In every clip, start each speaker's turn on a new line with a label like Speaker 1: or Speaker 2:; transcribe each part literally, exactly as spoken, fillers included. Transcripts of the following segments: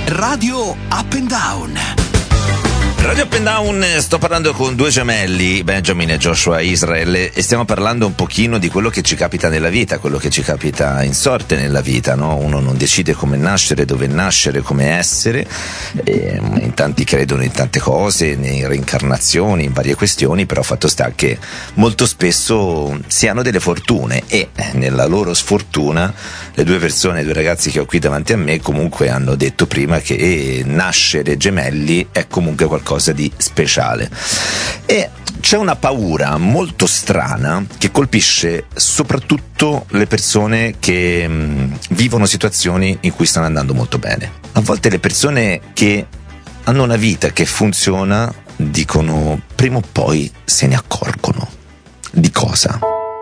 Speaker 1: Radio Up and Down.
Speaker 2: Radio Up and Down, sto parlando con due gemelli, Benjamin e Joshua Israel, e stiamo parlando un pochino di quello che ci capita nella vita, quello che ci capita in sorte nella vita, no? Uno non decide come nascere, dove nascere, come essere, e in tanti credono in tante cose, in reincarnazioni, in varie questioni, però fatto sta che molto spesso si hanno delle fortune e nella loro sfortuna le due persone, i due ragazzi che ho qui davanti a me comunque hanno detto prima che nascere gemelli è comunque qualcosa di speciale, e c'è una paura molto strana che colpisce soprattutto le persone che mh, vivono situazioni in cui stanno andando molto bene. A volte le persone che hanno una vita che funziona dicono prima o poi se ne accorgono. Di cosa?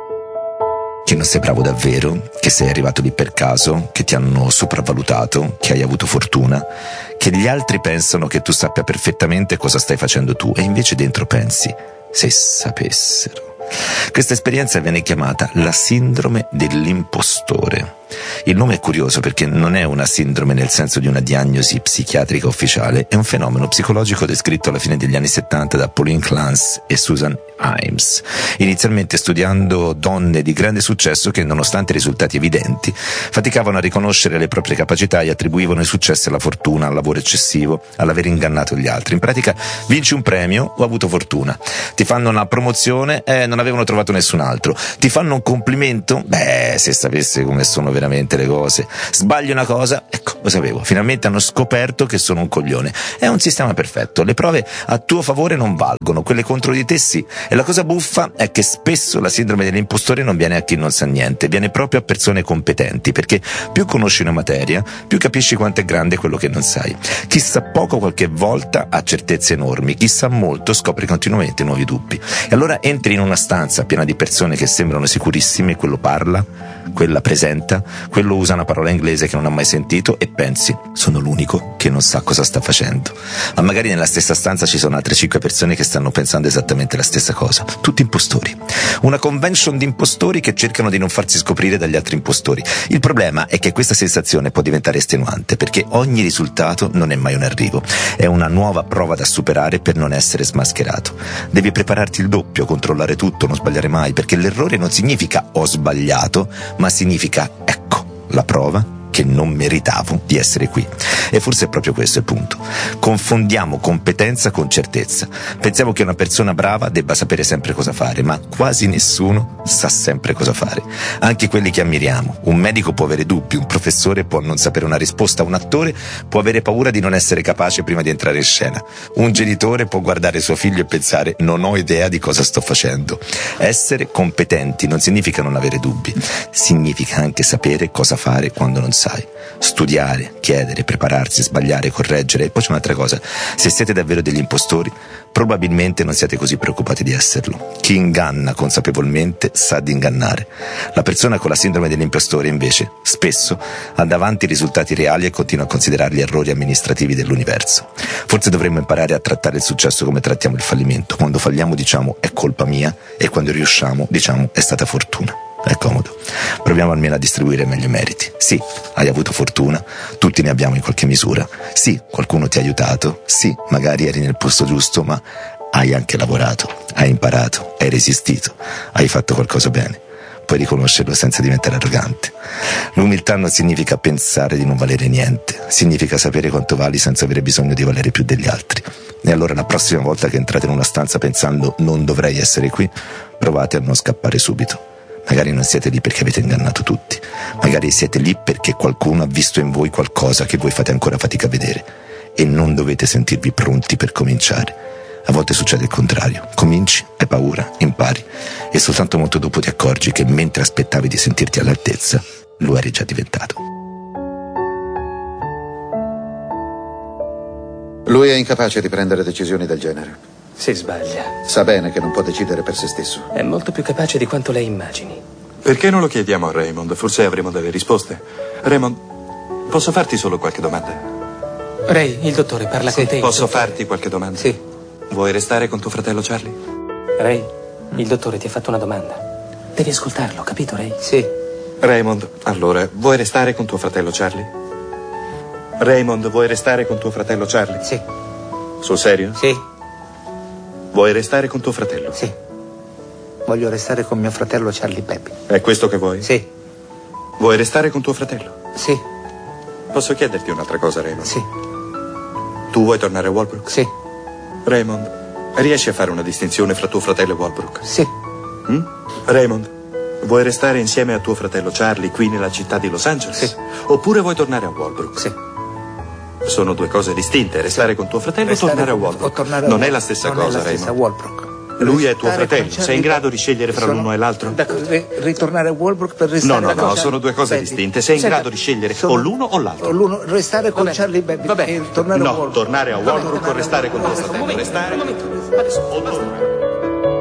Speaker 2: Che non sei bravo davvero, che sei arrivato lì per caso, che ti hanno sopravvalutato, che hai avuto fortuna, che gli altri pensano che tu sappia perfettamente cosa stai facendo tu, e invece dentro pensi, se sapessero. Questa esperienza viene chiamata la sindrome dell'impostore. Il nome è curioso perché non è una sindrome nel senso di una diagnosi psichiatrica ufficiale, è un fenomeno psicologico descritto alla fine degli anni settanta da Pauline Clance e Susan Imes, inizialmente studiando donne di grande successo che, nonostante risultati evidenti, faticavano a riconoscere le proprie capacità e attribuivano i successi alla fortuna, al lavoro eccessivo, all'aver ingannato gli altri. In pratica, vinci un premio, ho avuto fortuna. Ti fanno una promozione, eh, non avevano trovato nessun altro. Ti fanno un complimento, beh, se sapesse come sono veramente le cose. Sbagli una cosa, ecco, lo sapevo, finalmente hanno scoperto che sono un coglione. È un sistema perfetto, le prove a tuo favore non valgono, quelle contro di te sì. E la cosa buffa è che spesso la sindrome dell'impostore non viene a chi non sa niente, viene proprio a persone competenti, perché più conosci una materia, più capisci quanto è grande quello che non sai. Chi sa poco qualche volta ha certezze enormi, chi sa molto scopre continuamente nuovi dubbi. E allora entri in una stanza piena di persone che sembrano sicurissime, quello parla, quella presenta, quello usa una parola inglese che non ha mai sentito, e pensi, sono l'unico che non sa cosa sta facendo. Ma magari nella stessa stanza ci sono altre cinque persone che stanno pensando esattamente la stessa cosa, tutti impostori. Una convention di impostori che cercano di non farsi scoprire dagli altri impostori. Il problema è che questa sensazione può diventare estenuante, perché ogni risultato non è mai un arrivo, è una nuova prova da superare per non essere smascherato. Devi prepararti il doppio, controllare tutto, non sbagliare mai, perché l'errore non significa ho sbagliato, ma significa ecco la prova che non meritavo di essere qui. E forse è proprio questo il punto. Confondiamo competenza con certezza. Pensiamo che una persona brava debba sapere sempre cosa fare, ma quasi nessuno sa sempre cosa fare. Anche quelli che ammiriamo. Un medico può avere dubbi, un professore può non sapere una risposta, un attore può avere paura di non essere capace prima di entrare in scena. Un genitore può guardare suo figlio e pensare non ho idea di cosa sto facendo. Essere competenti non significa non avere dubbi, significa anche sapere cosa fare quando non sai. Studiare, chiedere, prepararsi, sbagliare, correggere. E poi c'è un'altra cosa: se siete davvero degli impostori, probabilmente non siete così preoccupati di esserlo. Chi inganna consapevolmente sa di ingannare. La persona con la sindrome dell'impostore invece spesso ha davanti risultati reali e continua a considerarli errori amministrativi dell'universo. Forse dovremmo imparare a trattare il successo come trattiamo il fallimento. Quando falliamo diciamo è colpa mia, e quando riusciamo diciamo è stata fortuna. È comodo. Proviamo almeno a distribuire meglio i meriti. Sì, hai avuto fortuna, tutti ne abbiamo in qualche misura. Sì, qualcuno ti ha aiutato. Sì, magari eri nel posto giusto, ma hai anche lavorato, hai imparato, hai resistito, hai fatto qualcosa bene. Puoi riconoscerlo senza diventare arrogante. L'umiltà non significa pensare di non valere niente, significa sapere quanto vali senza avere bisogno di valere più degli altri. E allora la prossima volta che entrate in una stanza pensando non dovrei essere qui, provate a non scappare subito. Magari non siete lì perché avete ingannato tutti, magari siete lì perché qualcuno ha visto in voi qualcosa che voi fate ancora fatica a vedere, e non dovete sentirvi pronti per cominciare. A volte succede il contrario, cominci, hai paura, impari, e soltanto molto dopo ti accorgi che mentre aspettavi di sentirti all'altezza, lo eri già diventato.
Speaker 3: Lui è incapace di prendere decisioni del genere.
Speaker 4: Si sbaglia.
Speaker 3: Sa bene che non può decidere per se stesso.
Speaker 4: È molto più capace di quanto lei immagini.
Speaker 5: Perché non lo chiediamo a Raymond? Forse avremo delle risposte. Raymond, posso farti solo qualche domanda?
Speaker 4: Ray, il dottore parla
Speaker 5: Sì,
Speaker 4: con te.
Speaker 5: posso farti qualche domanda?
Speaker 4: Sì.
Speaker 5: Vuoi restare con tuo fratello Charlie?
Speaker 4: Ray, il dottore ti ha fatto una domanda. Devi ascoltarlo, capito, Ray? Sì.
Speaker 5: Raymond, allora, vuoi restare con tuo fratello Charlie? Raymond, vuoi restare con tuo fratello Charlie?
Speaker 4: Sì.
Speaker 5: Sul serio?
Speaker 4: Sì.
Speaker 5: Vuoi restare con tuo fratello?
Speaker 4: Sì. Voglio restare con mio fratello Charlie Peppy.
Speaker 5: È questo che vuoi?
Speaker 4: Sì.
Speaker 5: Vuoi restare con tuo fratello?
Speaker 4: Sì.
Speaker 5: Posso chiederti un'altra cosa, Raymond?
Speaker 4: Sì.
Speaker 5: Tu vuoi tornare a Walbrook?
Speaker 4: Sì.
Speaker 5: Raymond, riesci a fare una distinzione fra tuo fratello e Walbrook?
Speaker 4: Sì.
Speaker 5: Mm? Raymond, vuoi restare insieme a tuo fratello Charlie qui nella città di Los Angeles?
Speaker 4: Sì.
Speaker 5: Oppure vuoi tornare a Walbrook?
Speaker 4: Sì.
Speaker 5: Sono due cose distinte. Restare
Speaker 4: Sì.
Speaker 5: con tuo fratello
Speaker 4: Restare
Speaker 5: o tornare a
Speaker 4: con-
Speaker 5: Walbrook?
Speaker 4: o tornare a
Speaker 5: non è
Speaker 4: Wal-
Speaker 5: la stessa
Speaker 4: non è
Speaker 5: cosa,
Speaker 4: la stessa
Speaker 5: Raymond.
Speaker 4: Walbrook.
Speaker 5: Lui è tuo
Speaker 4: Restare
Speaker 5: fratello.
Speaker 4: con
Speaker 5: Sei in
Speaker 4: Charlie
Speaker 5: grado di scegliere fra
Speaker 4: Sono-
Speaker 5: l'uno e l'altro?
Speaker 4: D'accordo, ri- ritornare a Walbrook per restare
Speaker 5: No, no,
Speaker 4: con
Speaker 5: no,
Speaker 4: Charlie-
Speaker 5: sono due cose
Speaker 4: Senti,
Speaker 5: distinte. Sei in
Speaker 4: senta,
Speaker 5: grado di scegliere
Speaker 4: sono-
Speaker 5: o l'uno o l'altro?
Speaker 4: o l'uno, restare con
Speaker 5: Vabbè.
Speaker 4: Charlie Baby
Speaker 5: Vabbè.
Speaker 4: e tornare a
Speaker 5: No,
Speaker 4: Walbrook.
Speaker 5: tornare a
Speaker 4: Vabbè,
Speaker 5: Walbrook o
Speaker 4: tornare a
Speaker 5: restare con tuo
Speaker 4: Walbrook.
Speaker 5: fratello?
Speaker 4: Un momento,
Speaker 5: Restare
Speaker 4: un momento. Adesso,
Speaker 5: o tornare?